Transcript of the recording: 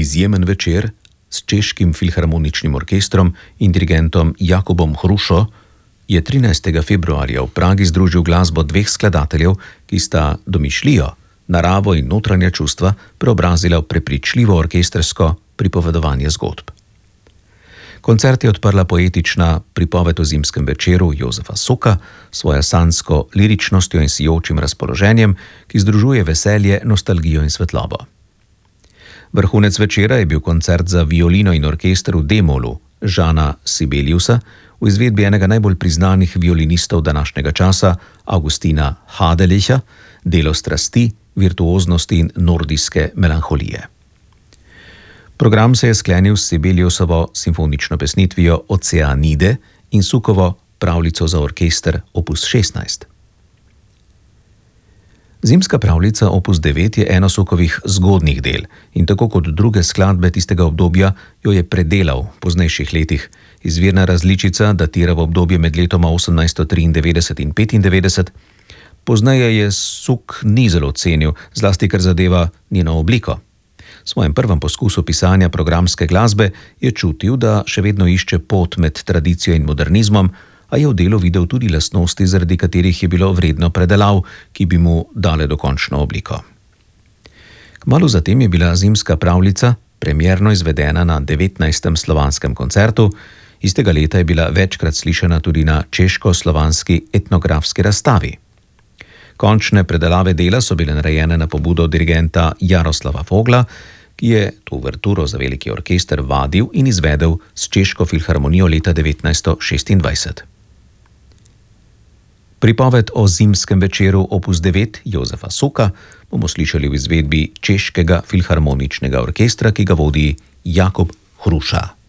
Izjemen večer s Češkim filharmoničnim orkestrom in dirigentom Jakubom Hrušo je 13. februarja v Pragi združil glasbo dveh skladateljev, ki sta domišljijo, naravo in notranja čustva preobrazila v prepričljivo orkestrsko pripovedovanje zgodb. Koncert je odprla poetična pripoved o zimskem večeru Jozefa Soka s svojo sanjsko liričnostjo in sijočim razpoloženjem, ki združuje veselje, nostalgijo in svetlobo. Vrhunec večera je bil koncert za violino in orkester v D-molu Žana Sibeliusa v izvedbi enega najbolj priznanih violinistov današnjega časa, Augustina Hadelicha, delo strasti, virtuoznosti in nordijske melanholije. Program se je sklenil s Sibeliusovo simfonično pesnitvijo Oceanide in Sukovo pravljico za orkester opus 16. Zimska pravljica opus 9 je eno Sukovih zgodnjih del in tako kot druge skladbe tistega obdobja jo je predelal v poznejših letih. Izvirna različica datira v obdobje med letoma 1893 in 1895. Pozneje je Suk ni zelo cenil, zlasti ker zadeva njeno obliko. V svojem prvem poskusu pisanja programske glasbe je čutil, da še vedno išče pot med tradicijo in modernizmom, a je v delu videl tudi lastnosti, zaradi katerih je bilo vredno predelav, ki bi mu dale dokončno obliko. Kmalu zatem je bila zimska pravljica premierno izvedena na 19. slovanskem koncertu, istega leta je bila večkrat slišana tudi na češko-slovanski etnografski razstavi. Končne predelave dela so bile narejene na pobudo dirigenta Jaroslava Vogla, ki je to uverturo za veliki orkester vadil in izvedel s Češko filharmonijo leta 1926. Pripoved o zimskem večeru opus 9 Jozefa Soka bomo slišali v izvedbi Češkega filharmoničnega orkestra, ki ga vodi Jakub Hruša.